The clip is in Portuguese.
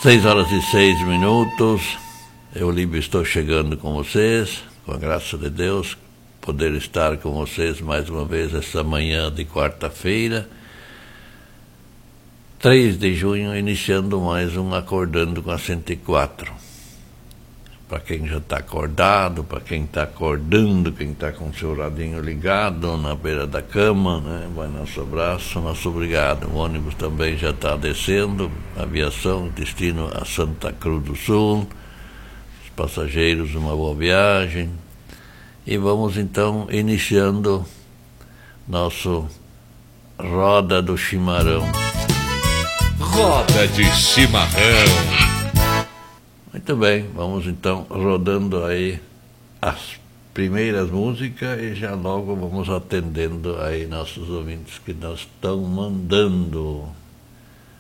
6h06. Eu, Líbio, estou chegando com vocês, com a graça de Deus, poder estar com vocês mais uma vez essa manhã de quarta-feira, 3 de junho, iniciando mais um Acordando com a 104. Para quem já está acordado, para quem está acordando, quem está com o seu radinho ligado na beira da cama, né? Vai nosso abraço, nosso obrigado. O ônibus também já está descendo, aviação, destino a Santa Cruz do Sul. Os passageiros, uma boa viagem. E vamos então iniciando nosso Roda do Chimarrão. Roda de Chimarrão. Muito bem, vamos então rodando aí as primeiras músicas e já logo vamos atendendo aí nossos ouvintes que nós estão mandando.